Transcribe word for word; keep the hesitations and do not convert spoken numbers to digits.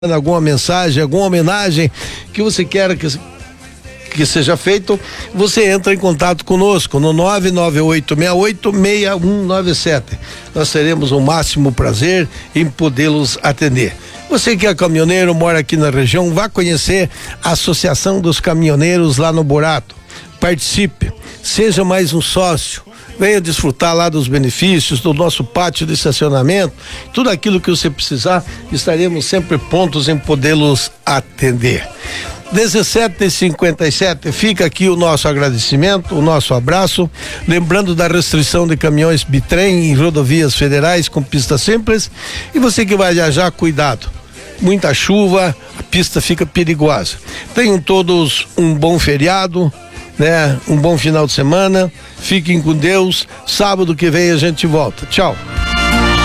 alguma mensagem, alguma homenagem que você quer que, que seja feito, você entra em contato conosco no nove nove oito seis oito seis um nove sete. Nós teremos o máximo prazer em podê-los atender. Você que é caminhoneiro, mora aqui na região, vá conhecer a Associação dos Caminhoneiros lá no Borato. Participe, seja mais um sócio. Venha desfrutar lá dos benefícios do nosso pátio de estacionamento, tudo aquilo que você precisar, estaremos sempre prontos em podê-los atender. dezessete e cinquenta e sete, fica aqui o nosso agradecimento, o nosso abraço, lembrando da restrição de caminhões bitrem em rodovias federais com pista simples, e você que vai viajar, cuidado, muita chuva, a pista fica perigosa. Tenham todos um bom feriado, né? Um bom final de semana, fiquem com Deus, sábado que vem a gente volta, tchau.